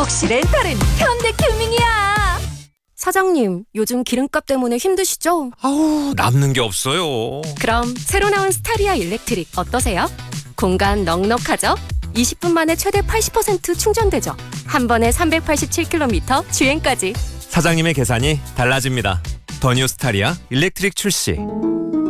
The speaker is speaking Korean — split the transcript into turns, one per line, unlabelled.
역시 렌탈은 현대큐밍이야.
사장님, 요즘 기름값 때문에 힘드시죠?
아우, 남는 게 없어요.
그럼 새로 나온 스타리아 일렉트릭 어떠세요? 공간 넉넉하죠? 20분 만에 최대 80% 충전되죠? 한 번에 387km 주행까지.
사장님의 계산이 달라집니다. 더 뉴 스타리아 일렉트릭 출시.